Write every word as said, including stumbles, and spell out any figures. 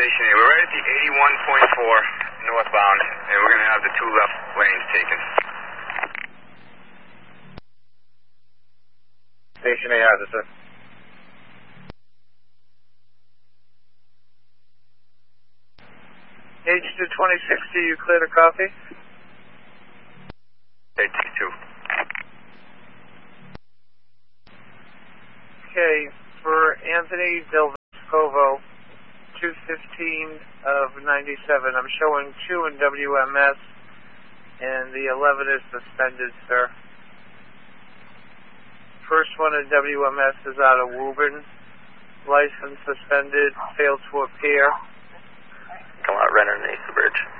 Station A. We're right at the eighty-one point four northbound, and we're going to have the two left lanes taken. Station A, has it, sir. H two twenty sixty, you clear to copy? H two. Okay, for Anthony Del Vescovo, two fifteen of ninety-seven. I'm showing two in W M S, and the eleven is suspended, sir. First one in W M S is out of Woburn. License suspended, failed to appear. Come out, Renner underneath the bridge.